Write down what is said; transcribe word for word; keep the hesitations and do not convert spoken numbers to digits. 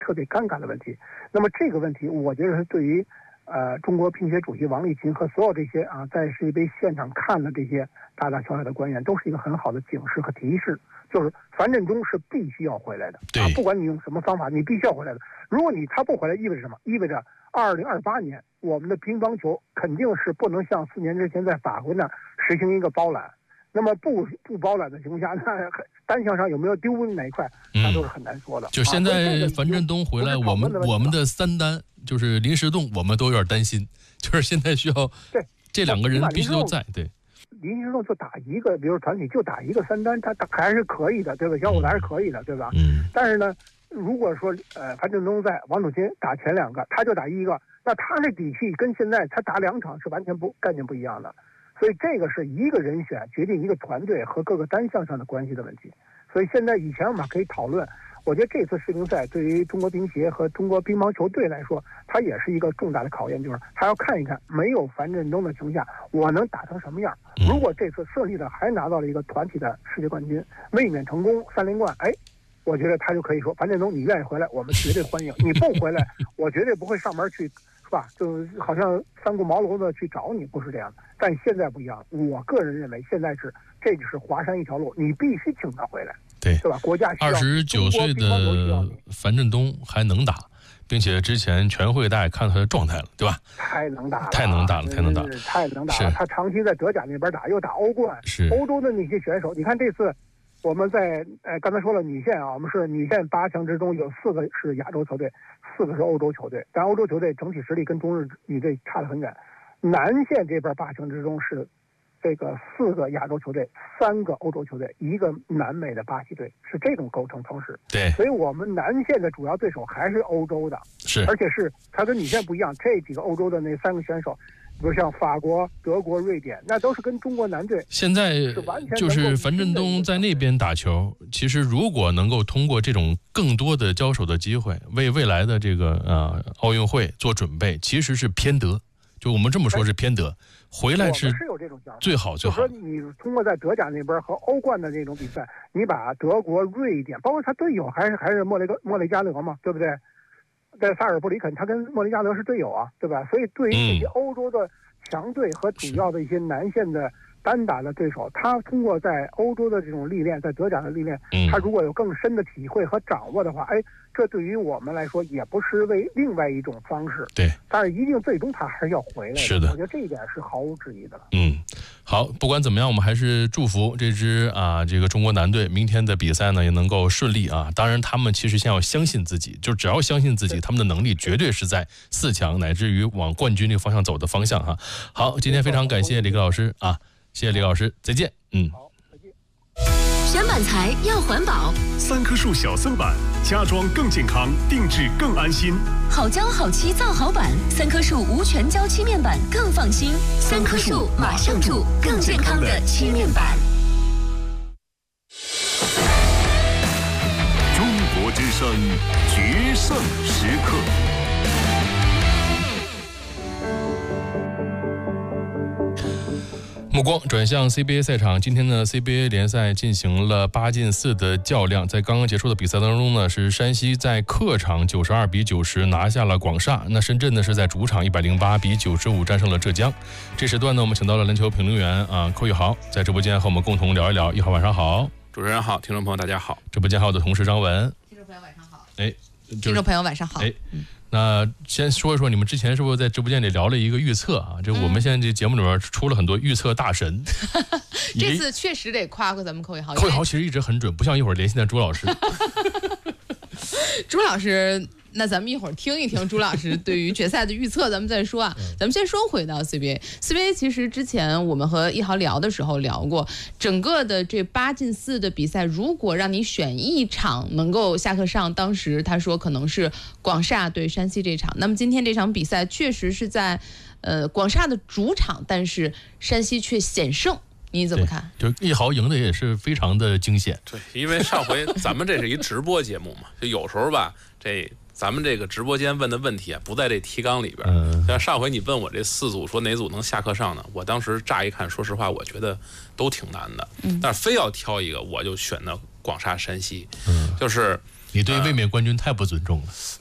特别尴尬的问题。那么这个问题，我觉得是对于呃中国乒协主席王励勤和所有这些啊在世界杯现场看的这些大大小小的官员，都是一个很好的警示和提示，就是樊振东是必须要回来的啊，不管你用什么方法，你必须要回来的。如果你他不回来，意味着什么？意味着二零二八年我们的乒乓球肯定是不能像四年之前在法国那实行一个包揽。那么不不包揽的情况下，那单项上有没有丢哪一块，那都是很难说的。 嗯、就现在樊振东回来，我们我们的三单就是林时栋，我们都有点担心，就是现在需要对这两个人必须都在。对， 林时栋就打一个，比如团体就打一个三单，他还是可以的，对吧？小伙子还是可以的，对吧？ 嗯。 但是呢，如果说呃樊振东在，王楚钦打前两个，他就打一个，那他这底气跟现在他打两场是完全不概念不一样的。所以这个是一个人选决定一个团队和各个单项上的关系的问题。所以现在以前我们可以讨论，我觉得这次世乒赛对于中国乒协和中国乒乓球队来说，它也是一个重大的考验，就是他要看一看没有樊振东的情况下，我能打成什么样。如果这次顺利的还拿到了一个团体的世界冠军，卫冕成功三连冠，哎，我觉得他就可以说，樊振东你愿意回来，我们绝对欢迎；你不回来，我绝对不会上门去。吧，就好像三顾茅庐的去找你，不是这样的。但现在不一样，我个人认为现在是这就是华山一条路，你必须请他回来， 对， 对吧？国家需要。 二十九岁的樊振东还能打，并且之前全会大家看他的状态了，对吧？ 太能打了， 太能打了，太能打了， 太能打了。他长期在德甲那边打，又打欧冠， 是欧洲的那些选手。你看这次我们在呃刚才说了女线啊，我们是女线八强之中有四个是亚洲球队。四个是欧洲球队，但欧洲球队整体实力跟中日女队差得很远。南线这边八强之中是这个四个亚洲球队，三个欧洲球队，一个南美的巴西队，是这种构成方式。 对， 所以我们南线的主要对手还是欧洲的， 是， 而且是它跟女线不一样，这几个欧洲的那三个选手。比如像法国、德国、瑞典，那都是跟中国男队。 现在就是樊振东在那边打球，其实如果能够通过这种更多的交手的机会，为未来的这个呃奥运会做准备，其实是偏德。就我们这么说，是偏德。回来是是有这种想法， 最好最好。 就说你通过在德甲那边和欧冠的这种比赛，你把德国、瑞典，包括他队友还是还是莫雷格莫雷加德嘛，对不对？在萨尔布里肯，他跟莫雷加德是队友啊，对吧？所以对于这些欧洲的强队和主要的一些南线的单打的对手，他通过在欧洲的这种历练，在德甲的历练，他如果有更深的体会和掌握的话，哎，这对于我们来说也不失为另外一种方式。 对， 但是一定最终他还是要回来的。 是的， 我觉得这一点是毫无质疑的了。 嗯，好，不管怎么样，我们还是祝福这支啊这个中国男队明天的比赛呢也能够顺利啊。当然，他们其实先要相信自己，就只要相信自己，他们的能力绝对是在四强乃至于往冠军这个方向走的方向哈。好，今天非常感谢李克老师啊。谢谢李老师，再见。嗯， 好，再见。 选板材要环保， 三棵树小森板，家装更健康，定制更安心。 好胶好漆造好板，三棵树无全胶漆面板更放心。三棵树马上住更健康的漆面板。 中国之声决胜时刻。 目光转向 C B A 赛场，今天呢 C B A 联赛进行了八进四的较量，在刚刚结束的比赛当中呢，是山西在客场九十二比九十拿下了广厦，那深圳呢是在主场一百零八比九十五战胜了浙江。这时段呢，我们请到了篮球评论员啊寇玉豪，在直播间和我们共同聊一聊。一豪晚上好。 主持人好，听众朋友大家好。 直播间还有我的同事张文。 听众朋友晚上好。 哎， 听众朋友晚上好。 哎。嗯那先说一说，你们之前是不是在直播间里聊了一个预测啊？这我们现在这节目里面出了很多预测大神， 嗯、这次确实得夸夸咱们寇玉豪。 寇玉豪其实一直很准，不像一会儿连线的朱老师。 朱老师，那咱们一会儿听一听朱老师对于决赛的预测，咱们再说啊。咱们先说回到 C B A，C B A 其实之前我们和一豪聊的时候聊过，整个的这八进四的比赛，如果让你选一场能够下课上，当时他说可能是广厦对山西这场。那么今天这场比赛确实是在呃广厦的主场，但是山西却险胜。你怎么看？ 就一豪赢的也是非常的惊险。 对，因为上回咱们这是一直播节目嘛，就有时候吧，这咱们这个直播间问的问题啊，不在这提纲里边。嗯，像上回你问我这四组说哪组能下课上呢？我当时乍一看，说实话，我觉得都挺难的。嗯，但是非要挑一个，我就选的广厦山西。嗯，就是你对卫冕冠军太不尊重了。